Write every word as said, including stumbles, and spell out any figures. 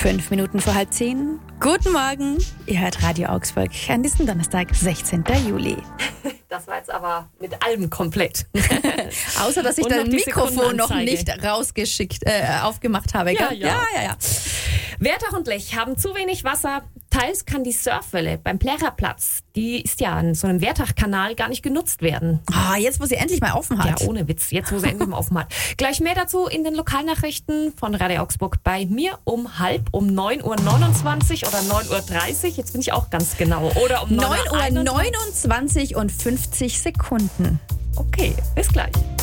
Fünf Minuten vor halb zehn. Guten Morgen. Ihr hört Radio Augsburg an diesem Donnerstag, sechzehnten Juli. Das war jetzt aber mit allem komplett. Außer, dass ich Und dein noch die Mikrofon noch Sekundenanzeige. nicht rausgeschickt, äh, aufgemacht habe. Ja, gell? ja. ja, ja, ja. Werdach und Lech haben zu wenig Wasser. Teils kann die Surfwelle beim Plärrerplatz, die ist ja an so einem Werdach-Kanal, gar nicht genutzt werden. Ah, jetzt, wo sie endlich mal offen hat. Ja, ohne Witz. Jetzt, wo sie endlich mal offen hat. Gleich mehr dazu in den Lokalnachrichten von Radio Augsburg bei mir um halb, um neun Uhr neunundzwanzig oder neun Uhr dreißig. Jetzt bin ich auch ganz genau. Oder um neun Uhr neunundzwanzig und fünfzig Sekunden. Okay, bis gleich.